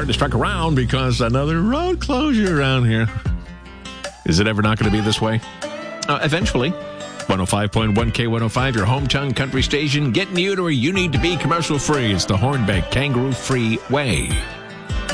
hard to stick around because another road closure around here. Is it ever not going to be this way? Eventually. 105.1 K105, your hometown country station, getting you to where you need to be commercial free. It's the Hornbeck Kangaroo Free Way.